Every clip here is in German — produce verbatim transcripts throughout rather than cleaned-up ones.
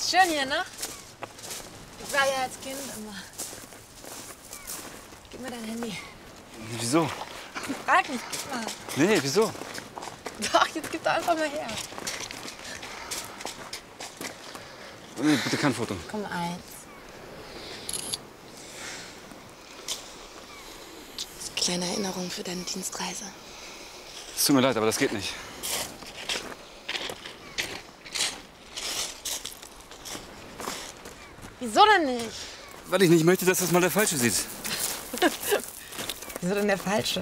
Ist schön hier, ne? Ich war ja als Kind immer. Gib mir dein Handy. Wieso? Frag nicht, gib mal. Nee, wieso? Doch, jetzt gib doch einfach mal her. Nee, bitte kein Foto. Komm, eins. Das ist eine kleine Erinnerung für deine Dienstreise. Es tut mir leid, aber das geht nicht. Wieso denn nicht? Weil ich nicht möchte, dass das mal der Falsche sieht. Wieso denn der Falsche?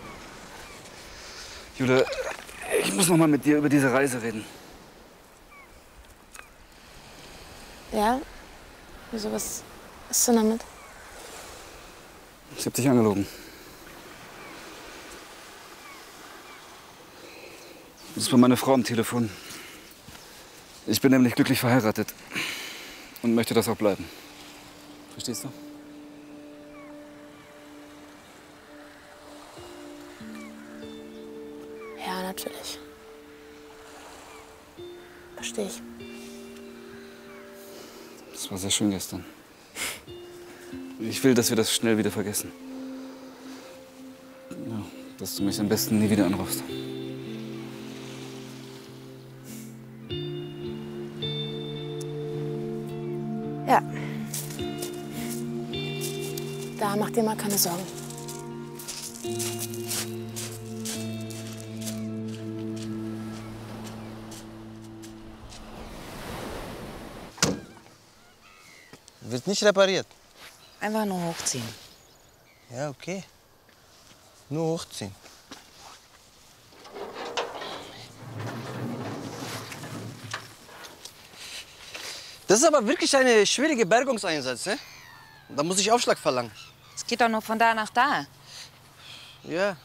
Jule, ich muss noch mal mit dir über diese Reise reden. Ja? Wieso, was ist denn damit? Ich hab dich angelogen. Das war meine Frau am Telefon. Ich bin nämlich glücklich verheiratet und möchte das auch bleiben. Verstehst du? Ja, natürlich. Verstehe ich. Das war sehr schön gestern. Ich will, dass wir das schnell wieder vergessen. Ja, dass du mich am besten nie wieder anrufst. Ja. Da mach dir mal keine Sorgen. Wird nicht repariert. Einfach nur hochziehen. Ja, okay. Nur hochziehen. Das ist aber wirklich ein schwieriger Bergungseinsatz, ne? Da muss ich Aufschlag verlangen. Es geht doch nur von da nach da. Ja.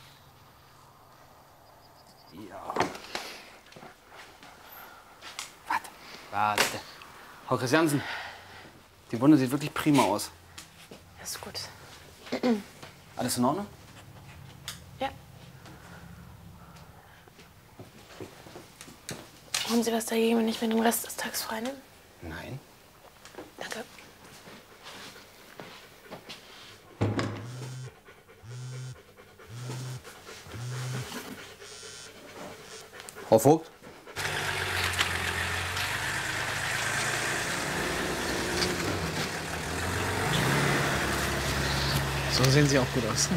Warte. Warte. Frau Christiansen, die Wunde sieht wirklich prima aus. Ist gut. Alles in Ordnung? Ja. Haben Sie was dagegen, wenn ich mir den Rest des Tages frei nehme? Nein. Danke. Frau Vogt? So sehen Sie auch gut aus.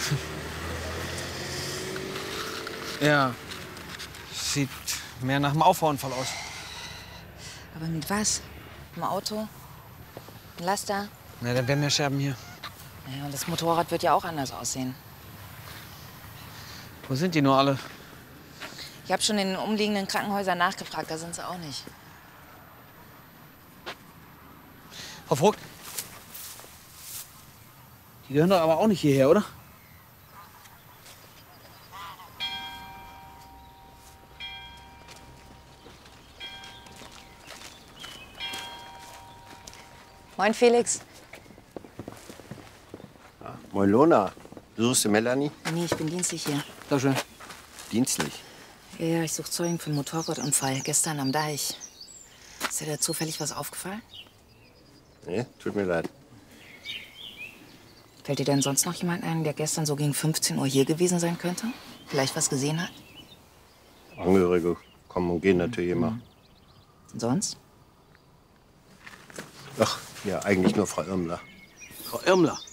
Ja, sieht mehr nach einem Auffahrunfall aus. Aber mit was? Im Auto? Ein Laster? Na, dann wären mehr Scherben hier. Naja, und das Motorrad wird ja auch anders aussehen. Wo sind die nur alle? Ich habe schon in den umliegenden Krankenhäusern nachgefragt, da sind sie auch nicht. Frau Vogt? Die gehören doch aber auch nicht hierher, oder? Moin, Felix. Moin, Lona. Du suchst die Melanie? Nee, ich bin dienstlich hier. Dankeschön. Dienstlich. Ja, ja, ich suche Zeugen für einen Motorradunfall gestern am Deich. Ist dir da zufällig was aufgefallen? Nee, tut mir leid. Fällt dir denn sonst noch jemand ein, der gestern so gegen fünfzehn Uhr hier gewesen sein könnte? Vielleicht was gesehen hat? Angehörige kommen und gehen natürlich immer. Und sonst? Ach, ja, eigentlich nur Frau Irmler. Frau Irmler.